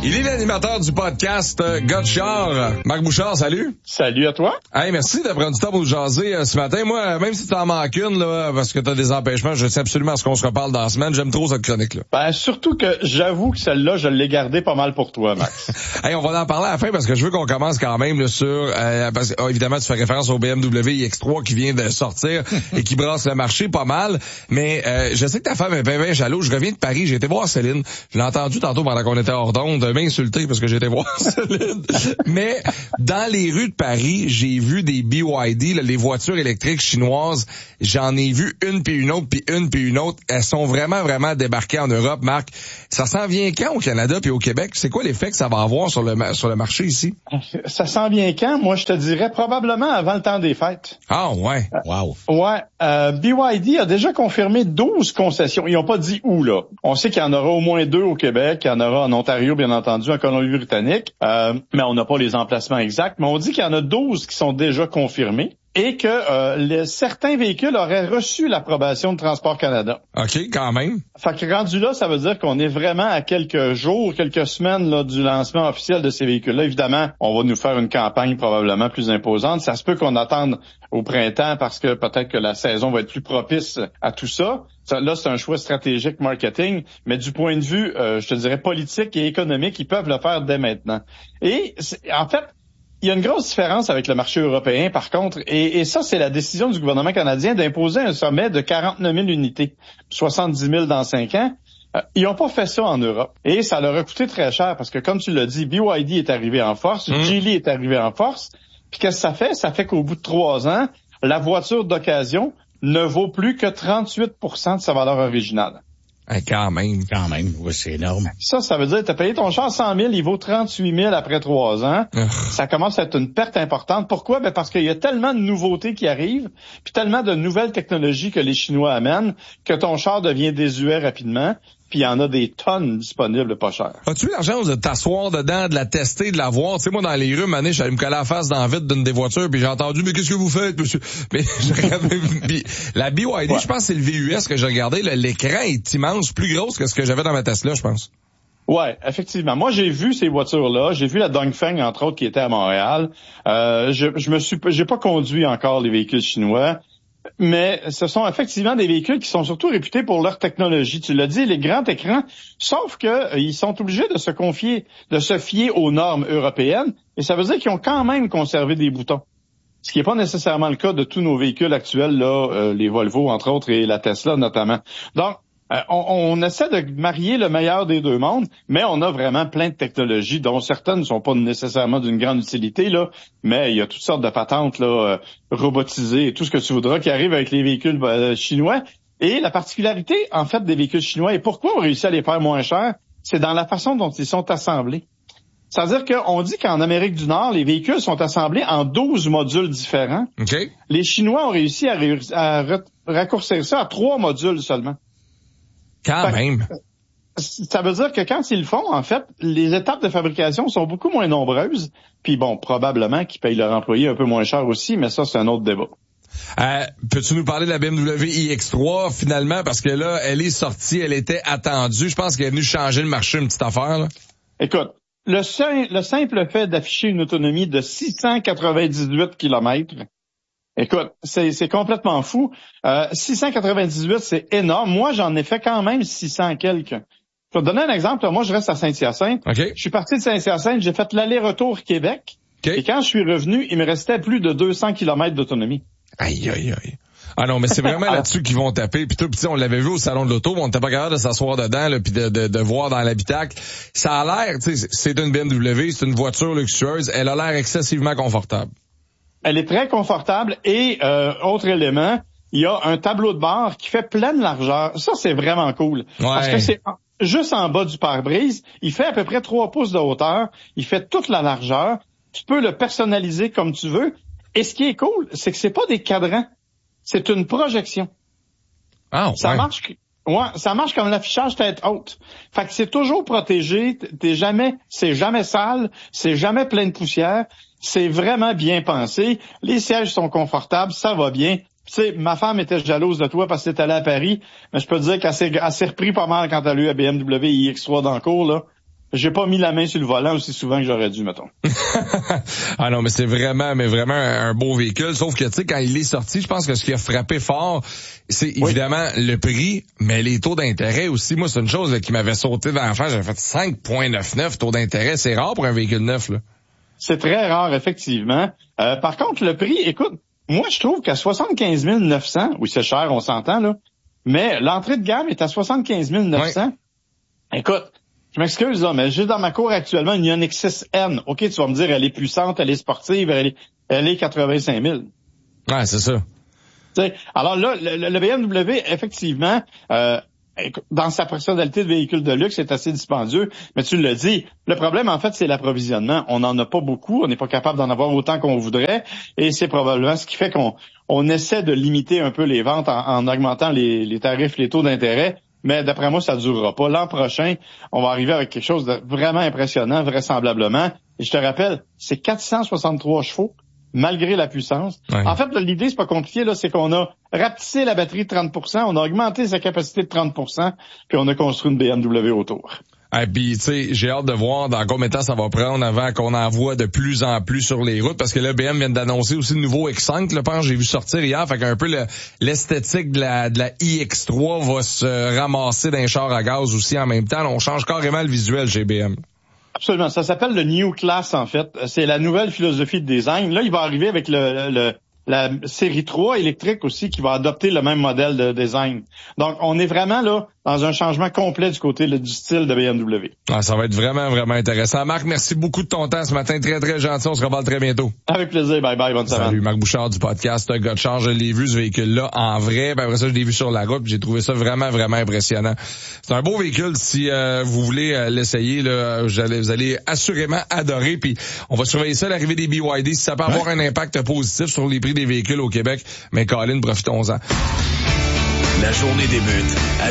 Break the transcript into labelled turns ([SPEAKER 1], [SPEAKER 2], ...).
[SPEAKER 1] Il est l'animateur du podcast Godchar. Marc Bouchard, salut.
[SPEAKER 2] Salut à toi.
[SPEAKER 1] Hey, merci d'avoir pris du temps pour nous jaser ce matin. Moi, même si t'en manques une, là, parce que t'as des empêchements, je tiens absolument à ce qu'on se reparle dans la semaine. J'aime trop cette chronique-là.
[SPEAKER 2] Ben, surtout que j'avoue que celle-là, je l'ai gardée pas mal pour toi, Max.
[SPEAKER 1] Hey, on va en parler à la fin parce que je veux qu'on commence quand même là, sur... parce que, évidemment, tu fais référence au BMW iX3 qui vient de sortir et qui brasse le marché pas mal. Mais je sais que ta femme est bien jaloux. Je reviens de Paris, j'ai été voir Céline. Je l'ai entendu tantôt pendant qu'on était hors d'onde, m'insulter parce que j'ai été voir Céline. Mais dans les rues de Paris, j'ai vu des BYD, là, les voitures électriques chinoises. J'en ai vu une puis une autre puis une puis une autre. Elles sont vraiment débarquées en Europe, Marc. Ça s'en vient quand au Canada puis au Québec? C'est quoi l'effet que ça va avoir sur le marché ici?
[SPEAKER 2] Ça s'en vient quand? Moi, je te dirais probablement avant le temps des fêtes.
[SPEAKER 1] Ah ouais.
[SPEAKER 3] Wow.
[SPEAKER 2] Ouais. BYD a déjà confirmé 12 concessions. Ils n'ont pas dit où, là. On sait qu'il y en aura au moins 2 au Québec. Il y en aura en Ontario, bien entendu, en Colombie-Britannique. Mais on n'a pas les emplacements exacts. Mais on dit qu'il y en a 12 qui sont déjà confirmés. Et que certains véhicules auraient reçu l'approbation de Transport Canada.
[SPEAKER 1] OK, quand même.
[SPEAKER 2] Fait que rendu là, ça veut dire qu'on est vraiment à quelques jours, quelques semaines là, du lancement officiel de ces véhicules-là. Évidemment, on va nous faire une campagne probablement plus imposante. Ça se peut qu'on attende au printemps parce que peut-être que la saison va être plus propice à tout ça. Là, c'est un choix stratégique marketing, mais du point de vue, je te dirais, politique et économique, ils peuvent le faire dès maintenant. Et en fait, il y a une grosse différence avec le marché européen, par contre, et ça, c'est la décision du gouvernement canadien d'imposer un sommet de 49 000 unités, 70 000 dans 5 ans. Ils n'ont pas fait ça en Europe. Et ça leur a coûté très cher, parce que comme tu l'as dit, BYD est arrivé en force, Geely est arrivé en force, puis qu'est-ce que ça fait? Ça fait qu'au bout de 3 ans, la voiture d'occasion ne vaut plus que 38 % de sa valeur originale.
[SPEAKER 1] Hey, quand même.
[SPEAKER 3] Oui, c'est énorme.
[SPEAKER 2] Ça veut dire que tu as payé ton char 100 000, il vaut 38 000 après 3 ans. Ça commence à être une perte importante. Pourquoi? Ben parce qu'il y a tellement de nouveautés qui arrivent, puis tellement de nouvelles technologies que les Chinois amènent, que ton char devient désuet rapidement. Puis il y en a des tonnes disponibles pas chères.
[SPEAKER 1] As-tu eu la chance de t'asseoir dedans, de la tester, de la voir? Tu sais, moi, dans les rues, mané, j'allais me coller la face dans le vide d'une des voitures, puis j'ai entendu, mais qu'est-ce que vous faites, monsieur? Mais je regardais, la BYD, ouais. Je pense que c'est le VUS que j'ai regardé, l'écran est immense, plus grosse que ce que j'avais dans ma Tesla, je pense.
[SPEAKER 2] Ouais, effectivement. Moi, j'ai vu ces voitures-là. J'ai vu la Dongfeng, entre autres, qui était à Montréal. J'ai pas conduit encore les véhicules chinois. Mais ce sont effectivement des véhicules qui sont surtout réputés pour leur technologie. Tu l'as dit, les grands écrans, sauf que ils sont obligés de se fier aux normes européennes, et ça veut dire qu'ils ont quand même conservé des boutons. Ce qui n'est pas nécessairement le cas de tous nos véhicules actuels, là, les Volvo, entre autres, et la Tesla notamment. Donc, on essaie de marier le meilleur des deux mondes, mais on a vraiment plein de technologies dont certaines ne sont pas nécessairement d'une grande utilité, là, mais il y a toutes sortes de patentes là, robotisées et tout ce que tu voudras qui arrivent avec les véhicules chinois. Et la particularité, en fait, des véhicules chinois, et pourquoi on réussit à les faire moins chers, c'est dans la façon dont ils sont assemblés. C'est-à-dire qu'on dit qu'en Amérique du Nord, les véhicules sont assemblés en 12 modules différents.
[SPEAKER 1] Okay.
[SPEAKER 2] Les Chinois ont réussi à raccourcir ça à 3 modules seulement.
[SPEAKER 1] Quand même.
[SPEAKER 2] Ça veut dire que quand ils le font, en fait, les étapes de fabrication sont beaucoup moins nombreuses. Puis bon, probablement qu'ils payent leurs employés un peu moins cher aussi, mais ça, c'est un autre débat.
[SPEAKER 1] Peux-tu nous parler de la BMW iX3 finalement? Parce que là, elle est sortie, elle était attendue. Je pense qu'elle est venue changer le marché, une petite affaire, là.
[SPEAKER 2] Écoute, le simple fait d'afficher une autonomie de 698 km, écoute, c'est complètement fou. 698, c'est énorme. Moi, j'en ai fait quand même 600 quelques. Je vais te donner un exemple. Moi, je reste à Saint-Hyacinthe.
[SPEAKER 1] Okay.
[SPEAKER 2] Je suis parti de Saint-Hyacinthe, j'ai fait l'aller-retour Québec.
[SPEAKER 1] Okay.
[SPEAKER 2] Et quand je suis revenu, il me restait plus de 200 km d'autonomie.
[SPEAKER 1] Aïe. Ah non, mais c'est vraiment là-dessus qu'ils vont taper. Puis on l'avait vu au salon de l'auto, on n'était pas capable de s'asseoir dedans, là, puis de voir dans l'habitacle. Ça a l'air, tu sais, c'est une BMW, c'est une voiture luxueuse. Elle a l'air excessivement confortable.
[SPEAKER 2] Elle est très confortable et, autre élément, il y a un tableau de bord qui fait pleine largeur. Ça, c'est vraiment cool.
[SPEAKER 1] Ouais.
[SPEAKER 2] Parce que c'est juste en bas du pare-brise. Il fait à peu près 3 pouces de hauteur. Il fait toute la largeur. Tu peux le personnaliser comme tu veux. Et ce qui est cool, c'est que c'est pas des cadrans. C'est une projection.
[SPEAKER 1] Ah, ouais.
[SPEAKER 2] Ça marche comme l'affichage tête haute. Fait que c'est toujours protégé. C'est jamais sale. C'est jamais plein de poussière. C'est vraiment bien pensé. Les sièges sont confortables. Ça va bien. Tu sais, ma femme était jalouse de toi parce que t'es allé à Paris. Mais je peux te dire qu'elle s'est repris pas mal quand elle a eu la BMW iX3 dans le cours, là. j'ai pas mis la main sur le volant aussi souvent que j'aurais dû, mettons.
[SPEAKER 1] Ah non, mais c'est vraiment un beau véhicule. Sauf que, tu sais, quand il est sorti, je pense que ce qui a frappé fort, c'est évidemment le prix, mais les taux d'intérêt aussi. Moi, c'est une chose là, qui m'avait sauté dans la face. J'avais fait 5,99 taux d'intérêt. C'est rare pour un véhicule neuf, là.
[SPEAKER 2] C'est très rare, effectivement. Par contre, le prix, écoute, moi, je trouve qu'à 75 900, oui, c'est cher, on s'entend, là, mais l'entrée de gamme est à 75 900. Oui. Écoute, je m'excuse, là, mais j'ai dans ma cour actuellement une Ioniq 6N. OK, tu vas me dire, elle est puissante, elle est sportive, elle est 85 000.
[SPEAKER 1] Ouais, c'est ça.
[SPEAKER 2] T'sais, alors là, le BMW, effectivement, dans sa personnalité de véhicule de luxe, c'est assez dispendieux, mais tu l'as dit, le problème, en fait, c'est l'approvisionnement. On n'en a pas beaucoup, on n'est pas capable d'en avoir autant qu'on voudrait, et c'est probablement ce qui fait qu'on essaie de limiter un peu les ventes en augmentant les tarifs, les taux d'intérêt, mais d'après moi, ça ne durera pas. L'an prochain, on va arriver avec quelque chose de vraiment impressionnant, vraisemblablement, et je te rappelle, c'est 463 chevaux, malgré la puissance. Ouais. En fait, l'idée, c'est pas compliqué, là, c'est qu'on a rapetissé la batterie de 30%, on a augmenté sa capacité de 30%, puis on a construit une BMW autour.
[SPEAKER 1] Et puis, tu sais, j'ai hâte de voir dans combien de temps ça va prendre avant qu'on en voit de plus en plus sur les routes, parce que là, BM vient d'annoncer aussi le nouveau X5, là, j'ai vu sortir hier, fait qu'un peu l'esthétique de la iX3 va se ramasser d'un char à gaz aussi en même temps. Là, on change carrément le visuel chez BM.
[SPEAKER 2] Absolument. Ça s'appelle le New Class, en fait. C'est la nouvelle philosophie de design. Là, il va arriver avec la série 3 électrique aussi qui va adopter le même modèle de design. Donc, on est vraiment là dans un changement complet du côté du style de BMW.
[SPEAKER 1] Ah, ça va être vraiment, vraiment intéressant. Marc, merci beaucoup de ton temps ce matin. Très, très gentil. On se reparle très bientôt.
[SPEAKER 2] Avec plaisir. Bye bye. Bonne semaine.
[SPEAKER 1] Salut, Marc Bouchard du podcast Gars de char. Je l'ai vu, ce véhicule-là, en vrai. Puis après ça, je l'ai vu sur la route. J'ai trouvé ça vraiment, vraiment impressionnant. C'est un beau véhicule. Si vous voulez l'essayer, là, vous allez assurément adorer. Puis on va surveiller ça, l'arrivée des BYD. Si ça peut avoir un impact positif sur les prix des véhicules au Québec, mais Colin, profitons-en.
[SPEAKER 3] La journée débute à